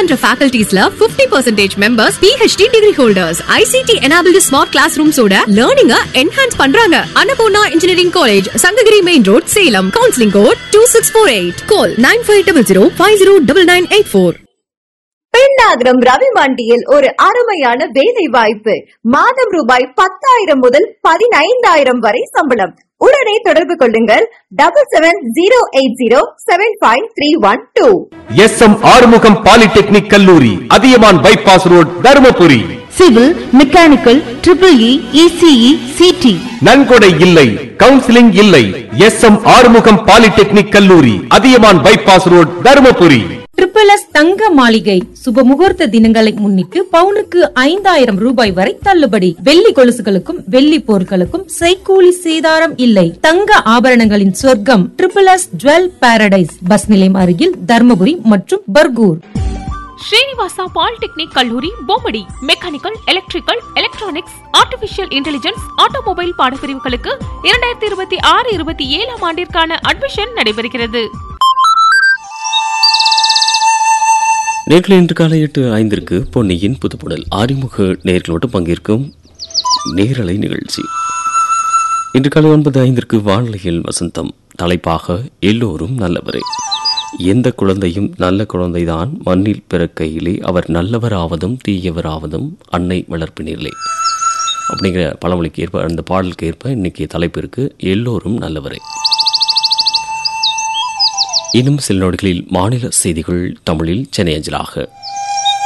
பண்ற ஃபேக்கல்டிஸ்ல 50% members PhD degree holders. ICT enabled smart classrooms ஓட learning enhance பண்றாங்க. Annapurna engineering college, Sankagiri main road, Salem. Counselling code 2648. கால் 9500509984. பெண்ணாகரம் ரவி மண்டியில் ஒரு அருமையான வேலை வாய்ப்பு. மாதம் ரூபாய் 10,000 முதல் 15,000 வரை சம்பளம். உடனே தொடர்பு கொள்ளுங்கள் 7708075312. SM ஆறுமுகம் பாலிடெக்னிக் கல்லூரி, Athiyaman bypass road, Dharmapuri. Civil, mechanical, EEE, ECE, CT. நன்கொடை இல்லை, கவுன்சிலிங் இல்லை. SM ஆறுமுகம் பாலிடெக்னிக் கல்லூரி, Athiyaman bypass road, Dharmapuri. SSS தங்க மாளிகை சுப முகூர்த்த தினங்களை முன்னிட்டு பவுனுக்கு 5,000 ரூபாய் வரை தள்ளுபடி. வெள்ளி கொலுசுகளுக்கும் வெள்ளி பொருட்களுக்கும் செய்கூலி சேதாரம் இல்லை. தங்க ஆபரணங்களின் சொர்க்கம் SSS ஜுவல் பாரடைஸ், பஸ் நிலையம் அருகில், தர்மபுரி மற்றும் பர்கூர். ஸ்ரீனிவாசா பாலிடெக்னிக் கல்லூரி, Bommidi. Mechanical, electrical, electronics, artificial intelligence, automobile பாடப்பிரிவுகளுக்கு 2026-27 ஆண்டிற்கான அட்மிஷன் நடைபெறுகிறது. நேர்களை இன்று காலை 8:05 பொன்னியின் புதுப்புடல் அறிமுக நேர்களோடு பங்கேற்கும் நேரலை நிகழ்ச்சி. இன்று காலை 9:05 வானிலையில் வசந்தம். தலைப்பாக எல்லோரும் நல்லவரே. எந்த குழந்தையும் நல்ல குழந்தைதான் மண்ணில் பிறக்கையிலே அவர் நல்லவராவதும் தீயவராவதும் அன்னை வளர்ப்பினிலே அப்படிங்கிற பழமொழிக்கு ஏற்ப, அந்த பாடலுக்கு ஏற்ப இன்னைக்கு தலைப்பு இருக்கு, எல்லோரும் நல்லவரே. இன்னும் சில நொடிகளில் மாநில செய்திகள் தமிழில் சென்னை அஞ்சலாக.